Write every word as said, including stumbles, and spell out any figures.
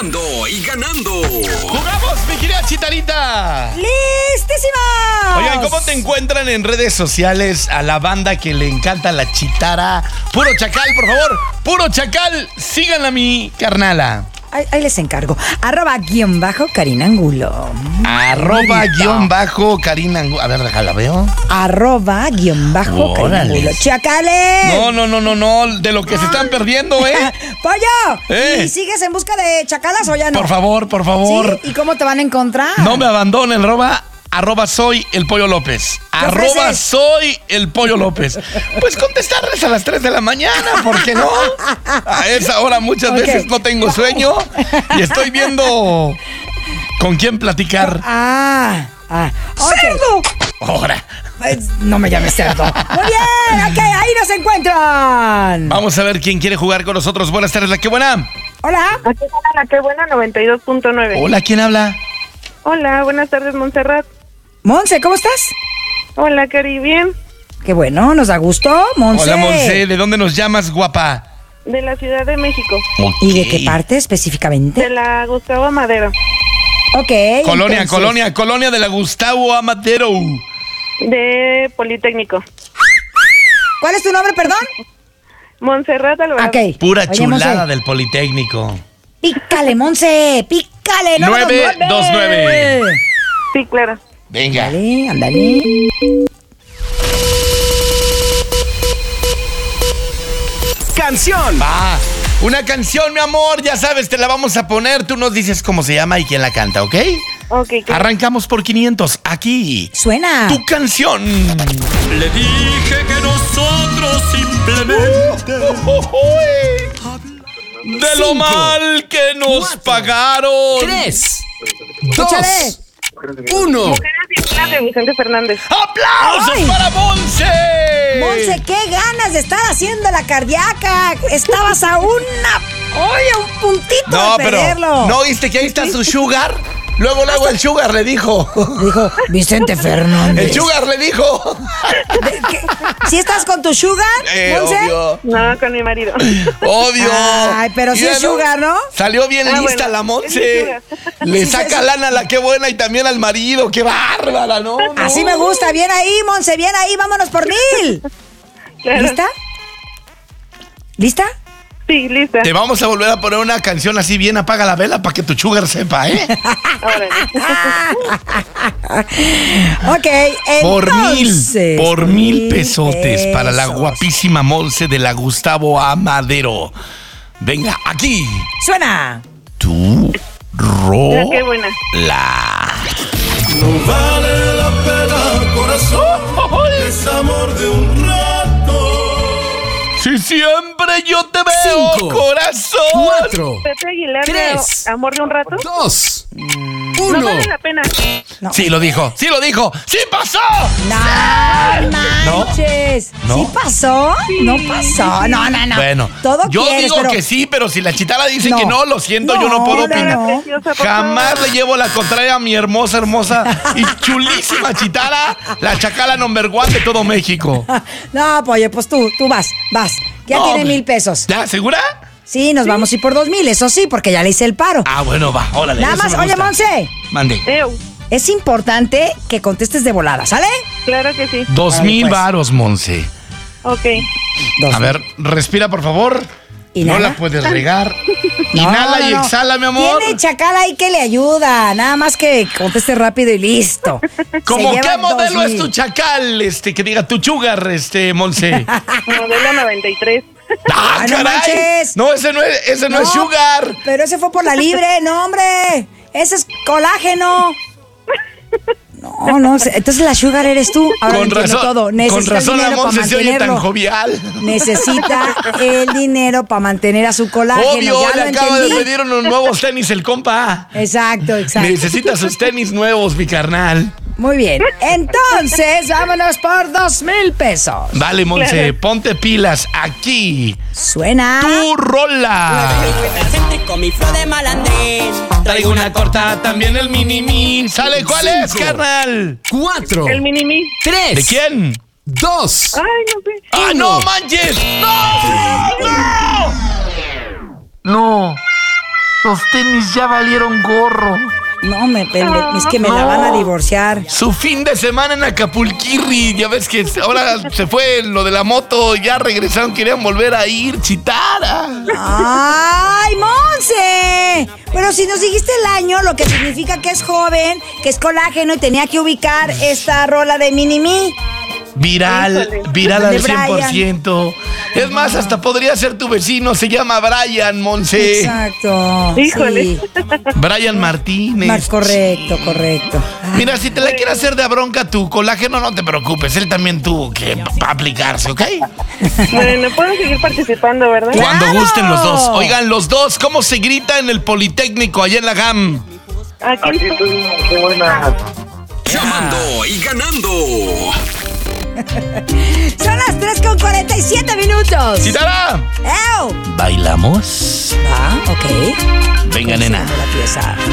jugando y ganando. ¡Jugamos, mi querida Chitarita! ¡Listísimos! Oigan, ¿cómo te encuentran en redes sociales a la banda que le encanta la chitara? Puro Chacal, por favor. Puro Chacal, síganla a mi carnala. Ahí, ahí les encargo. Arroba guión bajo Karina Angulo. Arroba guión bajo Karina Angulo. A ver, déjala, veo. Arroba guión bajo Karina Angulo. ¡Chacales! No, no, no, no, no. De lo que se están perdiendo, ¿eh? ¡Pollo! ¿Eh? ¿Y sigues en busca de chacalas o ya no? Por favor, por favor. ¿Sí? ¿Y cómo te van a encontrar? No me abandonen, arroba, arroba soy el Pollo López. Arroba ofreces? soy el Pollo López. Pues contestarles a las tres de la mañana, ¿por qué no? A esa hora muchas Ok. veces no tengo sueño y estoy viendo con quién platicar. Ah, ah. ¡Cerdo! Ahora, No me llames cerdo. Muy bien, ok, ahí nos encuentran. vamos a ver quién quiere jugar con nosotros. Buenas tardes, la que buena. Hola. Aquí está la que buena noventa y dos punto nueve. Hola, ¿quién habla? Hola, buenas tardes, Montserrat. Monse, ¿cómo estás? Hola, Cari, bien. Qué bueno, nos da gusto, Monse. Hola, Monse, ¿de dónde nos llamas, guapa? De la Ciudad de México. ¿Y de qué Ok. parte específicamente? De la Gustavo Madero. Ok. Colonia, entonces, colonia, colonia de la Gustavo Amadero. De Politécnico. ¿Cuál es tu nombre, perdón? Montserrat Alvarado. Ok. Pura Oye, chulada Monse, del Politécnico. Pícale, Monse, pícale. No, nueve dos nueve. Sí, claro. Venga. Ándale, ándale. Canción. Va. Una canción, mi amor, ya sabes, te la vamos a poner. Tú nos dices cómo se llama y quién la canta, ¿ok? Ok, claro. Arrancamos por quinientos. Aquí. Suena. Tu canción. Le dije que nosotros simplemente. De lo mal que nos pagaron. Tres, Échale. dos, uno. Mujeres Divinas de Vicente Fernández. ¡Aplausos Ay. para Monse! Monse, qué ganas de estar haciendo la cardíaca. Estabas a una. Oye, a un puntito No, de pero. perderlo. ¿No oíste que ahí está su sugar? Luego, luego el sugar le dijo. Dijo Vicente Fernández. El sugar le dijo. ¿Sí estás con tu sugar, Eh, Monse? obvio. No, con mi marido. Obvio. Ay, pero sí Mira, es sugar, ¿no? Salió bien Ah, lista bueno, la es Monse. sugar. Le Sí, saca sí. lana a la que buena y también al marido. ¡Qué bárbara, no! no. Así me gusta. Bien ahí, Monse, bien ahí. Vámonos por mil. Claro. ¿Lista? ¿Lista? Sí, lista. Te vamos a volver a poner una canción así bien, apaga la vela para que tu sugar sepa, ¿eh? Órale. Ok, Por entonces, mil, por mil pesotes pesos. para la guapísima Monse de la Gustavo Amadero. Venga, aquí. Suena. Tu La que buena. rola. No vale la pena, corazón, es amor de un rato. Si siempre yo te veo, Cinco, corazón. Cuatro, Pepe Aguilar Tres. de Amor de un rato. dos, No uno. vale la pena. Sí lo dijo, sí lo dijo, sí pasó. No manches. ¿No? ¿Sí pasó? No pasó. No, no, no. Bueno, Todo yo quieres, digo pero- que sí, pero si la chitara dice No. que no, lo siento, yo no puedo No, no, opinar. no. Preciosa, por Jamás favor. le llevo la contraria a mi hermosa, hermosa y chulísima chitara, la chacala number one de todo México. No, pollo, pues tú, tú vas, vas. Ya No, tiene hombre. mil pesos. ¿Ya, segura? Sí, nos vamos a ir por dos mil, eso sí, porque ya le hice el paro. Ah, bueno, va, órale. Nada eso más, me oye, gusta. Monse, Mande. Eu, es importante que contestes de volada, ¿sale? claro que sí. Dos Órale, mil pues. varos, Monse. Ok. Dos A ver, respira, por favor. Inhala. No la puedes regar. No, Inhala no, y no. exhala, mi amor. Tiene chacal ahí que le ayuda. Nada más que conteste rápido y listo. ¿Cómo Se qué lleva modelo dos es tu mil. chacal? Este, que diga tu sugar, este, Monse. Modelo noventa y tres. ¡Ah, Ay, no caray! manches. No, ese no es, ese no, es sugar. Pero ese fue por la libre, no, hombre. Ese es colágeno. No, no, se- entonces la sugar eres tú. Ahora Con entiendo razón, todo. con Necesita razón el la dinero para Monse se oye tan mantenerlo. jovial. Necesita el dinero para mantener a su colágeno. Obvio, ya le lo acaba de entendí. pedir unos nuevos tenis el compa. Exacto, exacto. Necesita sus tenis nuevos, mi carnal. Muy bien. Entonces, vámonos por dos mil pesos. Vale, Monse, Claro. ponte pilas aquí. Suena. Tu rola. Con mi flow de malandrín. Traigo una corta, también el mini mi. ¿Sale cuál es, Cinco. carnal? Cuatro, El mini-mi. tres, ¿De quién? dos, Ay, no sé. ¡Ah, no manches! ¡No! ¡No! No. Los tenis ya valieron gorro. No, me, me- es que me la van a divorciar. Su fin de semana en Acapulquirri. Ya ves que ahora se fue lo de la moto. Ya regresaron, querían volver a ir, Chitara. ¡Ay, Monse! Pero si nos dijiste el año, lo que significa que es joven, que es colágeno y tenía que ubicar esta rola de Mini-Me. Viral, viral De al cien por Brian. ciento. Es más, hasta podría ser tu vecino. Se llama Brian, Monse. Exacto. Híjole. Sí. Brian Martínez. Mar- correcto, correcto. Mira, si te la quiere hacer de bronca tu colágeno, no te preocupes. Él también tuvo que pa- aplicarse, ¿ok? Bueno, puedo seguir participando, ¿verdad? Claro. Cuando gusten los dos. Oigan, los dos, ¿cómo se grita en el Politécnico allá en la G A M? Aquí Aquí estoy. estoy, qué buena. Llamando y ganando. Son las tres con cuarenta y siete minutos. ¡Chitara! ¡Ew! ¿Bailamos? Ah, ok. Venga, nena. La pieza.